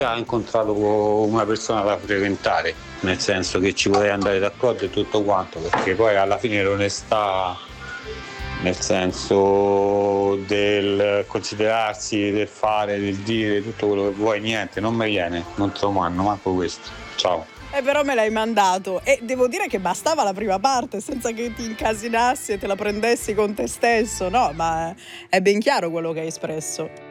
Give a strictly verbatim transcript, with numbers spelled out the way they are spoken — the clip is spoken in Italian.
Ha incontrato una persona da frequentare, nel senso che ci poteva andare d'accordo e tutto quanto, perché poi alla fine l'onestà, nel senso del considerarsi, del fare, del dire tutto quello che vuoi, niente, non mi viene, non te lo mando, manco questo. Ciao. Eh, però me l'hai mandato e devo dire che bastava la prima parte senza che ti incasinassi e te la prendessi con te stesso, no? Ma è ben chiaro quello che hai espresso.